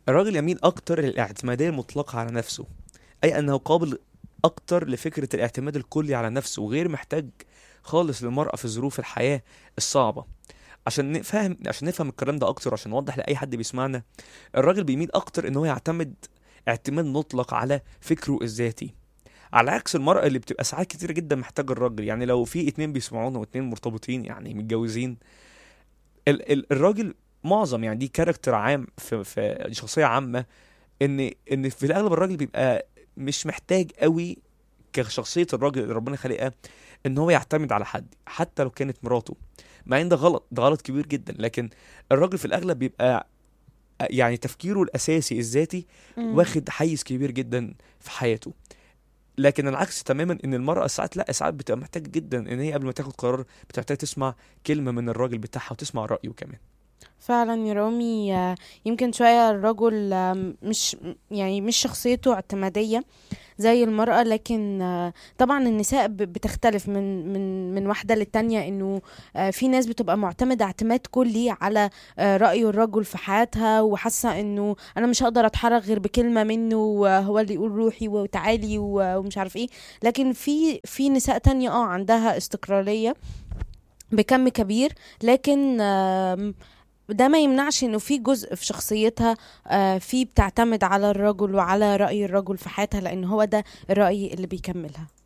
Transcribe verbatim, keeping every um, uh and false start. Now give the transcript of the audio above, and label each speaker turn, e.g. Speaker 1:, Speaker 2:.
Speaker 1: الراجل يميل اكتر للاعتمادية المطلقة على نفسه، اي انه قابل اكتر لفكرة الاعتماد الكلي على نفسه، وغير محتاج خالص للمرأة في ظروف الحياة الصعبة. عشان نفهم عشان نفهم الكلام ده اكتر، عشان نوضح لاي حد بيسمعنا، الراجل بيميل اكتر ان هو يعتمد اعتماد مطلق على فكره الذاتي، على عكس المرأة اللي بتبقى ساعات كتير جدا محتاجة الراجل. يعني لو في اتنين بيسمعونا واتنين مرتبطين يعني متجوزين، ال ال الراجل معظم، يعني دي كاركتر عام في في شخصية عامة، ان ان في الاغلب الراجل بيبقى مش محتاج قوي كشخصية الراجل اللي ربنا خلقها ان هو يعتمد على حد حتى لو كانت مراته. مع ان ده غلط، ده غلط كبير جدا، لكن الراجل في الاغلب بيبقى يعني تفكيره الاساسي الذاتي
Speaker 2: مم.
Speaker 1: واخد حيز كبير جدا في حياته. لكن العكس تماما، ان المرأة ساعات لا، ساعات بتبقى محتاجة جدا ان هي قبل ما تاخد قرار بتحتاج تسمع كلمة من الراجل بتاعها وتسمع رأيه كمان.
Speaker 2: فعلا يا رامي، آه، يمكن شوية الرجل آم، مش يعني مش شخصيته اعتمادية زي المرأة، لكن آه، طبعا النساء ب- بتختلف من من من واحدة للتانية. انه آه، في ناس بتبقى معتمدة اعتماد كلي على آه، رأي الرجل في حياتها، وحاسة انه انا مش هقدر اتحرك غير بكلمة منه، وهو اللي يقول روحي وتعالي و- ومش عارف ايه. لكن في في نساء تانية اه عندها استقلالية بكم كبير، لكن آم، ده ما يمنعش انه في جزء في شخصيتها آه، في بتعتمد على الرجل وعلى رأي الرجل في حياتها، لان هو ده الرأي اللي بيكملها.